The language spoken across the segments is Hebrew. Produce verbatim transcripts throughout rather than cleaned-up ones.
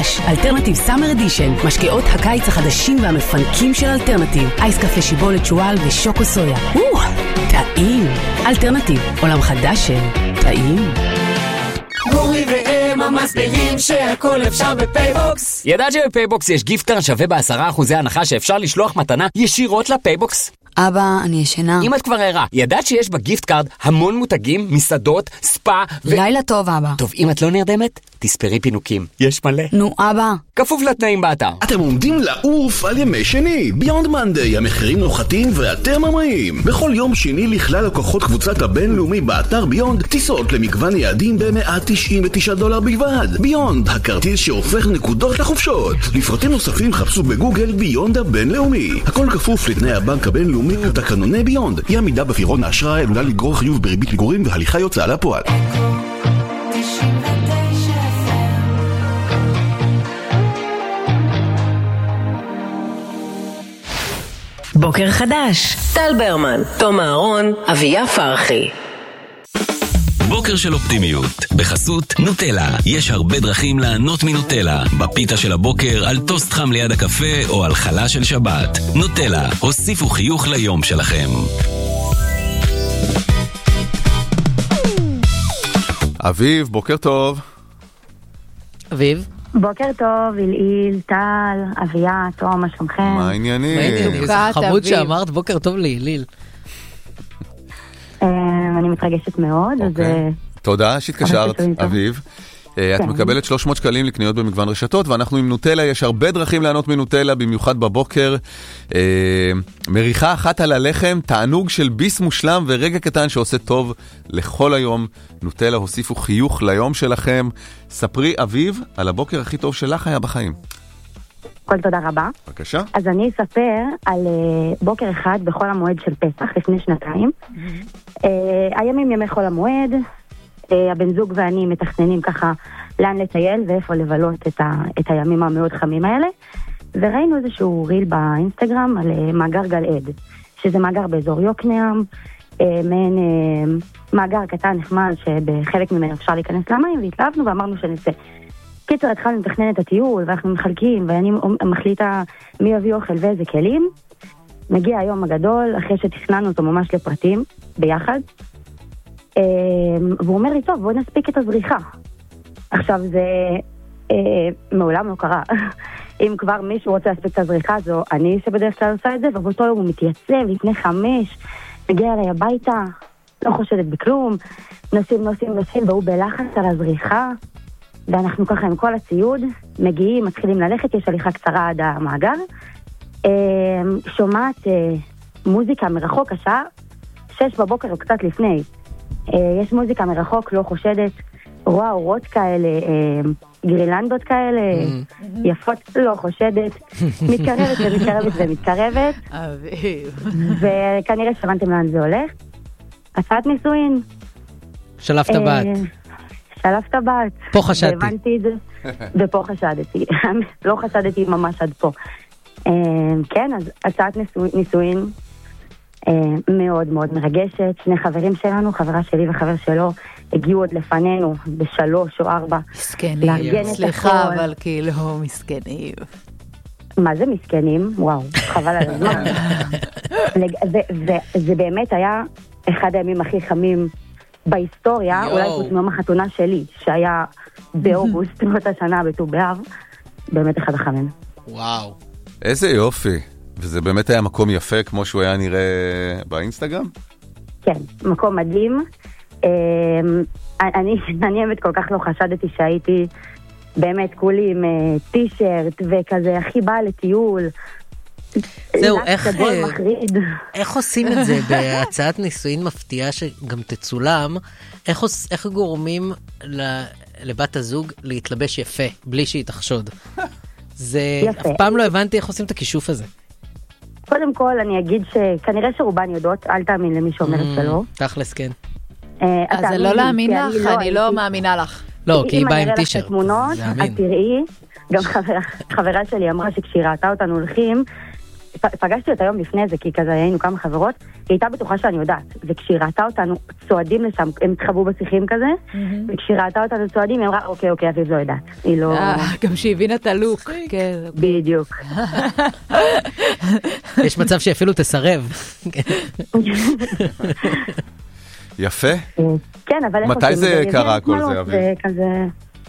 חדש, אלטרנטיב סאמר אדישן, משקאות הקיץ החדשים והמפנקים של אלטרנטיב, אייס קפה שיבולת שואל ושוקו סויה. או, טעים. אלטרנטיב, עולם חדש של טעים. גורי והם המסבירים שהכל אפשר בפייבוקס. ידעת שבפייבוקס יש גיפט שווה בעשרה אחוזי הנחה שאפשר לשלוח מתנה ישירות לפייבוקס? אבא, אני ישנה. אם את כבר ערה, ידעת שיש בגיפט קארד המון מותגים, מסעדות, ספא ו... לילה טוב, אבא. טוב, אם את לא נרדמת, תספרי פינוקים. יש מלא. נו, אבא. כפוף לתנאים באתר. אתם עומדים לעוף על ימי שני. ביונד מנדי, המחירים נוחתים ואתם ממריאים. בכל יום שני לכלל לקוחות קבוצת הבינלאומי באתר ביונד, טיסות למגוון יעדים ב-מאה תשעים ותשעה דולר בלבד. ביונד, הכרטיס שהופך נקודות לחופשות. לפרטים נוספים חפשו בגוגל ביונד הבינלאומי. הכל כפוף לתנאי הבנק הבינלאומי ותקנוני ביונד. אי עמידה בפירעון האשראי עלולה לגרור חיוב בריבית פיגורים והליכה יוצאה לפועל. בוקר חדש. טל ברמן, תום אהרון, אביה פרחי. בוקר של אופטימיות, בחסות נוטלה. יש הרבה דרכים לענות מנוטלה. בפיתה של הבוקר, על טוסט חם ליד הקפה או על חלה של שבת. נוטלה, הוסיפו חיוך ליום שלכם. אביב, בוקר טוב. אביב? בוקר טוב, איליל, טל, אביה, תום, מה שלומכם? מה העניינים? איזה חמוד שאמרת בוקר טוב לאיליל. אני מתרגשת מאוד. תודה שהתקשרת, אביב. את מקבלת שלוש מאות שקלים לקניות במגוון רשתות, ואנחנו עם נוטלה, יש הרבה דרכים לענות מנוטלה, במיוחד בבוקר. מריחה אחת על הלחם, תענוג של ביס מושלם ורגע קטן שעושה טוב לכל היום. נוטלה, הוסיפו חיוך ליום שלכם. ספרי, אביב, על הבוקר הכי טוב שלך היה בחיים. כל תודה רבה. בבקשה. אז אני אספר על בוקר אחד בכל המועד של פסח, לפני שנתיים. הימים ימי חול המועד, הבן זוג ואני מתכננים ככה לאן לטייל ואיפה לבלות את, ה, את הימים המאוד חמים האלה, וראינו איזשהו ריל באינסטגרם על מאגר גלעד, שזה מאגר באזור יוקנעם, מעין מאגר קטן נחמד שבחלק ממנו אפשר להיכנס למים, והתלהבנו ואמרנו שנצא. קיצר, התחלנו לתכנן את הטיול ואנחנו מחלקים, ואני מחליטה מי יביא אוכל ואיזה כלים. מגיע היום הגדול, אחרי שתכננו אותו ממש לפרטים, ביחד, והוא אומר לי, טוב, בוא נספיק את הזריחה. עכשיו, זה מעולם לא קרה. אם כבר מישהו רוצה להספיק את הזריחה, זו אני שבדרך כלל עושה את זה, ובאותו יום הוא מתייצב לפני חמש, מגיע אליי הביתה, לא חושדת בכלום, נוסעים, נוסעים, נוסעים, והוא בלחץ על הזריחה, ואנחנו ככה עם כל הציוד, מגיעים, מתחילים ללכת, יש הליכה קצרה עד המאגר, שומעת מוזיקה מרחוק, השעה שש בבוקר או קצת לפני, יש מוזיקה מרחוק, לא חושדת, רואה אורות כאלה, גרילנדות כאלה, יפות, לא חושדת, מתקרבת ומתקרבת ומתקרבת, וכנראה שבנתם לאן זה הולך. הצעת נישואין. שלפת בת. שלפת בת. פה חשדתי. והבנתי את זה, ופה חשדתי. לא חשדתי ממש עד פה. כן, אז הצעת נישואין מאוד מאוד מרגשת. שני חברים שלנו, חברה שלי וחבר שלו, הגיעו עוד לפנינו בשלוש או ארבע. מסכנים, סליחה, אבל כאילו מסכנים. מה זה מסכנים? וואו, חבל על הזמן. זה באמת היה אחד הימים הכי חמים בהיסטוריה, אולי חוץ מיום החתונה שלי, שהיה באוגוסט, באותה שנה, בט"ו באב, באמת אחד החמים. וואו. איזה יופי. וזה באמת היה מקום יפה, כמו שהוא היה נראה באינסטגרם? כן, מקום מדהים. אני, אני באמת כל כך לא חשדתי שהייתי באמת כולי עם טישרט וכזה, הכי באה לטיול. זהו, איך, איך עושים את זה בהצעת נישואין מפתיעה שגם תצולם? איך, איך גורמים לבת הזוג להתלבש יפה, בלי שהיא תחשוד? זה, אף פעם לא הבנתי איך עושים את הכישוף הזה. קודם כל, אני אגיד שכנראה שרובן יודעות, אל תאמין למי שאומרת שלא. תחלס, כן. אז זה לא להאמין לך? אני לא מאמינה לך. לא, כי היא באה עם טישרט. אם אני אראה לך תמונות, את תראי, גם חברה שלי אמרה שכשהיא ראתה אותנו הולכים, פגשתי אותה יום לפני זה, כי כזה היינו כמה חברות, היא הייתה בטוחה שאני יודעת, וכשהיא ראתה אותנו צועדים לשם, הם התחבאו בשיחים כזה, וכשהיא ראתה אותנו צועדים, היא אמרה, אוקיי, אוקיי, אביב לא יודעת. היא לא... גם שהיא הבינה את הלוק. בדיוק. יש מצב שאפילו תסרב. יפה. כן, אבל... מתי זה קרה כל זה, אביב? זה כזה...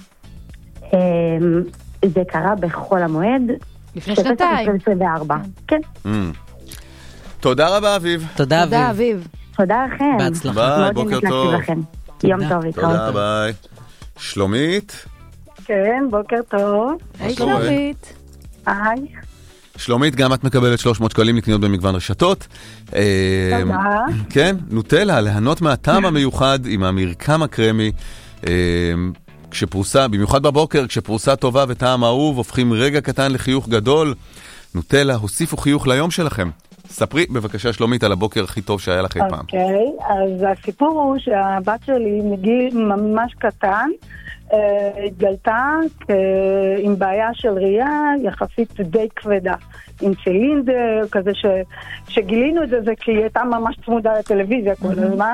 זה קרה בחול המועד. לפני שנתיים. עשרים וארבע. כן. תודה רבה, אביב. תודה, תודה, אביב. תודה לכם. בהצלחה. ביי, בוקר טוב. יום טוב, להתראות. תודה, ביי. שלומית? כן, בוקר טוב. היי, שלומית. היי. שלומית, גם את מקבלת שלוש מאות שקלים לקניות במגוון רשתות. תודה. כן, נוטלה, ליהנות מהטעם המיוחד עם המרקם הקרמי. כשפרוסה, במיוחד בבוקר, כשפרוסה טובה וטעם אהוב, הופכים רגע קטן לחיוך גדול. נוטלה, הוסיפו חיוך ליום שלכם. ספרי בבקשה שלומית על הבוקר הכי טוב שהיה לך אי פעם. אוקיי, אז הסיפור הוא שהבת שלי מגיל ממש קטן, התגלתה עם בעיה של ראייה יחסית די כבדה, עם צילינדר, כזה ש, שגילינו את זה, זה כי היא הייתה ממש צמודה לטלוויזיה כל הזמן,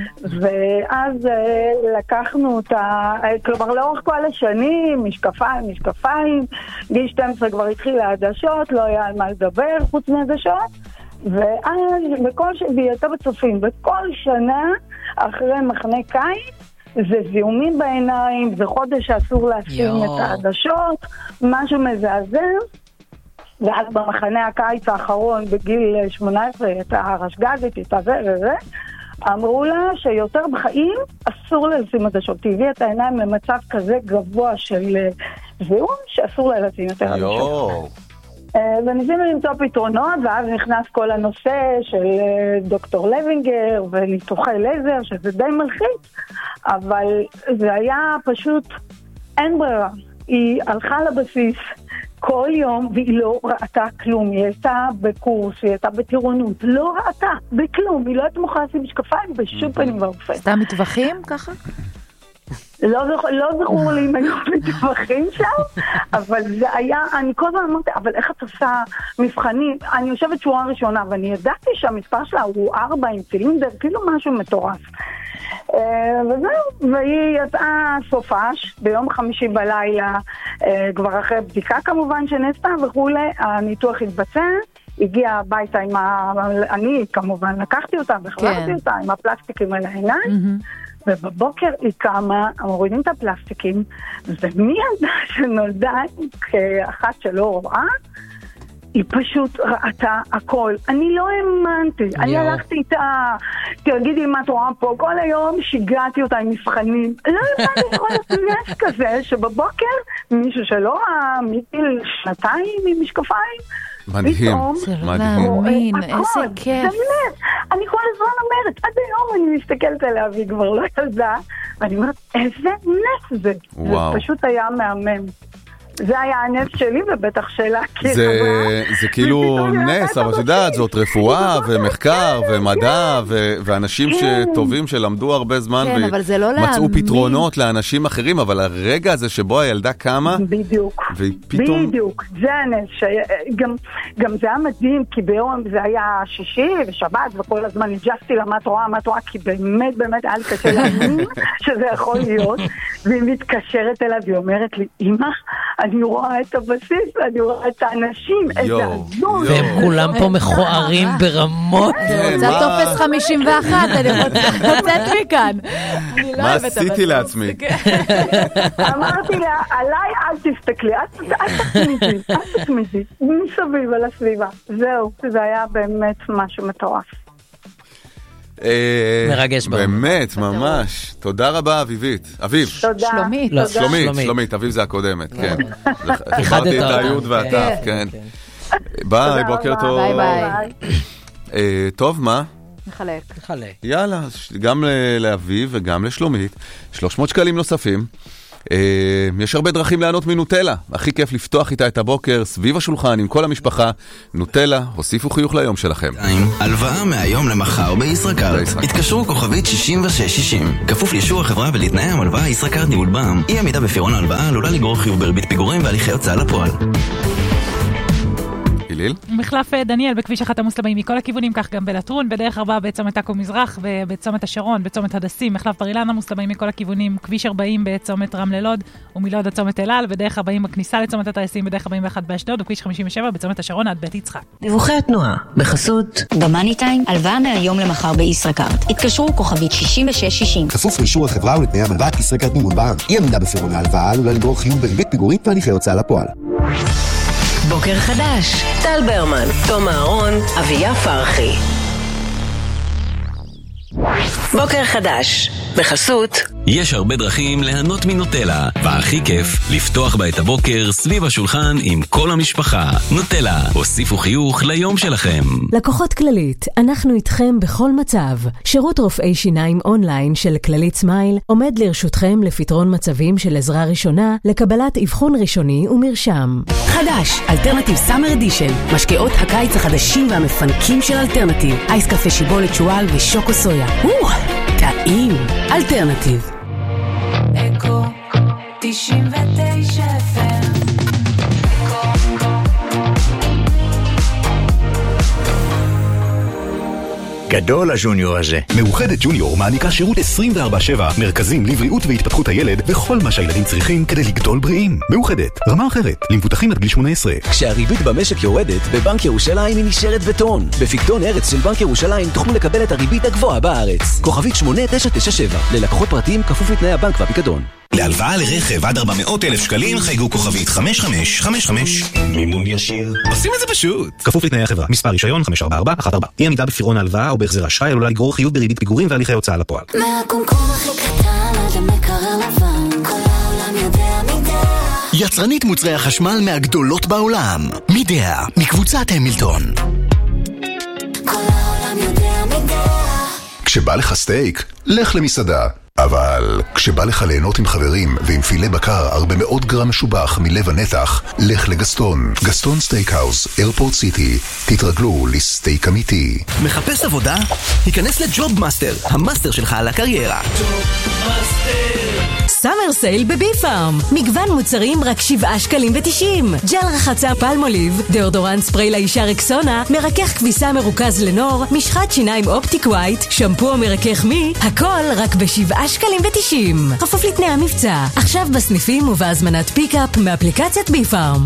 ואז לקחנו אותה, כלומר לאורך כל השנים, משקפיים, משקפיים, גיל שתים עשרה כבר התחילה העדשות, לא היה על מה לדבר חוץ מהעדשות, ואז בכל ש... והיא הייתה בצופים, בכל שנה אחרי מחנה קיץ, זה זיהומים בעיניים, זה חודש שאסור להשים את העדשות, משהו מזעזע, ואז במחנה הקיץ האחרון בגיל שמונה עשרה הייתה הרשגזית, הייתה זה וזה, אמרו לה שיותר בחיים אסור לשים עדשות, תביא את העיניים למצב כזה גבוה של זיהום שאסור לה לשים יותר עדשות. וניסינו למצוא פתרונות, ואז נכנס כל הנושא של דוקטור לוינגר וניתוחי לייזר, שזה די מלחיץ, אבל זה היה פשוט אין ברירה. היא הלכה לבסיס כל יום והיא לא ראתה כלום, היא הייתה בקורס, היא הייתה בטירונות, לא ראתה בכלום, היא לא הייתה מוכנה לשים משקפיים בשום פנים ואופן. סתם מטווחים ככה? לא, לא זכור לי אם היו מטווחים שם, אבל זה היה, אני כל הזמן אמרתי, אבל איך את עושה מבחנים? אני יושבת שורה ראשונה, ואני ידעתי שהמספר שלה הוא ארבע עם צילינדר, כאילו משהו מטורף. וזהו, והיא יצאה סופש ביום חמישי בלילה, כבר אחרי בדיקה כמובן שנעשתה וכולי, הניתוח התבצע, הגיעה הביתה עם ה... אני כמובן לקחתי אותה וחלחתי אותה עם הפלסטיקים על העיניים, ובבוקר היא קמה, מורידים את הפלסטיקים, ומי ילדה שנולדה כאחת שלא רואה, היא פשוט ראתה הכל. אני לא האמנתי. אני הלכתי איתה, תגידי מה את רואה פה, כל היום שיגעתי אותה עם מבחנים. לא האמנתי יכול להיות נס כזה, שבבוקר מישהו שלא ראה מגיל שנתיים עם משקפיים, מדהים, מדהים. איזה כיף. אני כל הזמן אומרת, עד היום אני מסתכלת עליה והיא כבר לא ילדה, ואני אומרת, איזה נס זה. זה פשוט היה מהמם. זה היה הנס שלי ובטח שלה. זה כאילו נס, אבל יודעת, זאת רפואה ומחקר ומדע ואנשים שטובים שלמדו הרבה זמן ומצאו פתרונות לאנשים אחרים, אבל הרגע הזה שבו הילדה קמה, בדיוק, בדיוק, זה הנס. גם זה היה מדהים, כי ביום זה היה שישי ושבת וכל הזמן הג'סתי לה מה את רואה, מה את רואה, כי באמת באמת היה לי קשה להאמין שזה יכול להיות, והיא מתקשרת אליו והיא אומרת לי, אמא, אני רואה את הבסיס, אני רואה את האנשים, איזה עזון. והם כולם פה מכוערים ברמות. אני רוצה טופס חמישים ואחת, אני רוצה לצאת מכאן. מה עשיתי לעצמי? אמרתי לה, עליי אל תסתכלי, אל תתמידי, אל תתמידי, מסביב על הסביבה. זהו, זה היה באמת משהו מטורף. מרגש בה. באמת, ממש. תודה רבה, אביבית. אביב. תודה. שלומית. שלומית, שלומית, אביב זה הקודמת, כן. חיברתי את היוד והתף, כן. ביי, בוקר טוב. ביי ביי. טוב, מה? נחלק. נחלק. יאללה, גם לאביב וגם לשלומית. שלוש מאות שקלים נוספים. יש הרבה דרכים לענות מנוטלה. הכי כיף לפתוח איתה את הבוקר סביב השולחן עם כל המשפחה. נוטלה, הוסיפו חיוך ליום שלכם. הלוואה מהיום למחר בישראכרט. התקשרו כוכבית שישים ושש שישים. כפוף לאישור החברה ולתנאי המלוואה ישראכרט ניהול בע"מ. אי עמידה בפירעון ההלוואה עלולה לגרור חיוב בריבית פיגורים והליכי הוצאה לפועל. היליל? מחלף דניאל בכביש אחת עמוס לבאים מכל הכיוונים, כך גם בלטרון, בדרך ארבע בצומת עכו מזרח, בצומת השרון, בצומת הדסים, מחלף בר אילן עמוס לבאים מכל הכיוונים, כביש ארבעים בצומת רמלה לוד, ומלוד עד צומת אל על, בדרך ארבעים בכניסה לצומת הטייסים, בדרך ארבעים ואחת באשדוד, וכביש חמישים ושבע בצומת השרון עד בית יצחק. דיווחי התנועה, בחסות במאני טיים, הלוואה מהיום למחר בישראכרט. התקשרו כוכבית שישים ושש שישים. כפוף לאישור החברה ולתנאי המלוואת ישראכרט מימון בנק. אי עמידה בפירעון ההלוואה עלולה לגרור חיוב בריבית פיגורים והליכי הוצאה לפועל. בוקר חדש, טל ברמן, תום אהרון, אביה פרחי. בוקר חדש, בחסות יש הרבה דרכים ליהנות מנוטלה, והכי כיף לפתוח בה את הבוקר סביב השולחן עם כל המשפחה. נוטלה, הוסיפו חיוך ליום שלכם. לקוחות כללית, אנחנו איתכם בכל מצב. שירות רופאי שיניים אונליין של כללית סמייל עומד לרשותכם לפתרון מצבים של עזרה ראשונה, לקבלת אבחון ראשוני ומרשם. חדש, אלטרנטיב סאמר אדישן, משקאות הקיץ החדשים והמפנקים של אלטרנטיב, אייס קפה שיבולת שועל ושוקו סויה. או, טעים, אלטרנטיב. אקו תשעים ותשע אף אם. גדול הג'וניור הזה. מאוחדת ג'וניור מעניקה שירות עשרים וארבע שבע, מרכזים לבריאות והתפתחות הילד וכל מה שהילדים צריכים כדי לגדול בריאים. מאוחדת, רמה אחרת, למבוטחים עד גיל שמונה עשרה. כשהריבית במשק יורדת, בבנק ירושלים היא נשארת בטון. בפיקדון ארץ של בנק ירושלים תוכלו לקבל את הריבית הגבוהה בארץ. כוכבית שמונה תשע תשע שבע, ללקוחות פרטיים כפוף לתנאי הבנק והפיקדון. להלוואה לרכב עד ארבע מאות אלף שקלים חייגו כוכבית חמש חמש חמש חמש. מימון ישיר. עושים את זה פשוט. כפוף לתנאי החברה. מספר רישיון חמש ארבע ארבע אחת ארבע. אי עמידה בפירעון ההלוואה או בהחזר אשראי עלולה לגרור חיוב בריבית פיגורים והליכי הוצאה לפועל. מהקומקום הכי קטן עד המקרר לבן, כל העולם יודע מידע. יצרנית מוצרי החשמל מהגדולות בעולם. מידע, מקבוצת המילטון. כל העולם יודע מידע. כשבא לך סטייק, לך למסעדה. אבל כשבא לך ליהנות עם חברים ועם פילה בקר הרבה מאות גרם משובח מלב הנתח, לך לגסטון. גסטון סטייקהאוס, איירפורט סיטי. תתרגלו לסטייק אמיתי. מחפש עבודה? היכנס לג'וב מאסטר, המאסטר שלך על הקריירה. סאמר סייל בבי פארם. מגוון מוצרים רק שבעה שקלים ותשעים. ג'ל רחצה פלמוליב, דאודורנט ספרי לאישה רקסונה, מרכך כביסה מרוכז לנור, משחת שיניים אופטיק ווייט, שמפו מרכך מי, הכל רק בשבעה שקלים ותשעים. כפוף לתנאי המבצע. עכשיו בסניפים ובהזמנת פיקאפ מאפליקציית בי פארם.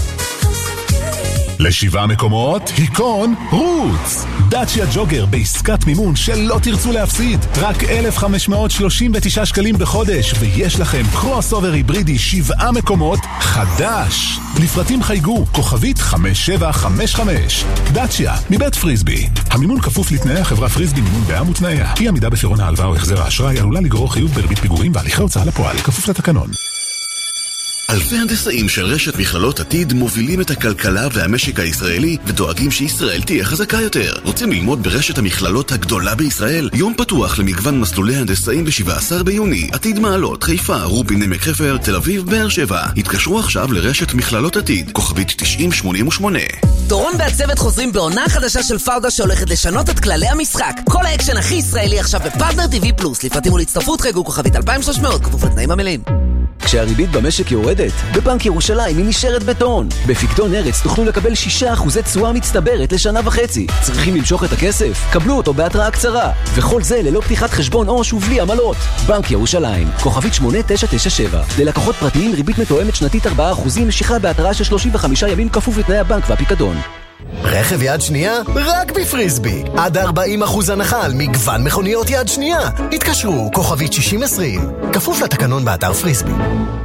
לשבעה מקומות, היקון רוץ. דאצ'יה ג'וגר בעסקת מימון שלא תרצו להפסיד. רק אלף חמש מאות שלושים ותשעה שקלים בחודש, ויש לכם קרוס אובר היברידי שבעה מקומות חדש. לפרטים חייגו כוכבית חמש שבע חמש חמש. דאצ'יה מבית פריסבי. המימון כפוף לתנאי החברה פריסבי מימון בע"מ ותנאיה. אי עמידה בפירעון ההלוואה או החזר האשראי עלולה לגרור חיוב בריבית פיגורים והליכי הוצאה לפועל כפוף לתקנון. אלפי הנדסאים של רשת מכללות עתיד מובילים את הכלכלה והמשק הישראלי ודואגים שישראל תהיה חזקה יותר. רוצים ללמוד ברשת המכללות הגדולה בישראל? יום פתוח למגוון מסלולי הנדסאים ב-שבעה עשר ביוני. עתיד מעלות, חיפה, רובין, עמק חפר, תל אביב, באר שבע. התקשרו עכשיו לרשת מכללות עתיד, כוכבית תשעים שמונים ושמונה. דורון והצוות חוזרים בעונה חדשה של פאודה שהולכת לשנות את כללי המשחק. כל האקשן הכי ישראלי עכשיו בפרטנר טיווי פלוס. לפרטים ולהצטרפות חייגו כוכבית אלפיים ושלוש מאות, כפוף לתנאים המלאים. כשהריבית במשק יורדת, בבנק ירושלים היא נשארת בטון. בפיקדון ארץ תוכלו לקבל שישה אחוזי תשואה מצטברת לשנה וחצי. צריכים למשוך את הכסף? קבלו אותו בהתראה קצרה. וכל זה ללא פתיחת חשבון עו"ש ובלי עמלות. בנק ירושלים, כוכבית שמונה תשע תשע שבע. ללקוחות פרטיים ריבית מתואמת שנתית ארבעה אחוזים, משיכה בהתראה של שלושים וחמישה ימים כפוף לתנאי הבנק והפיקדון. רכב יד שנייה? רק בפריסבי. עד ארבעים אחוז הנחה על מגוון מכוניות יד שנייה. התקשרו, כוכבית שישים עשרים. כפוף לתקנון באתר פריסבי.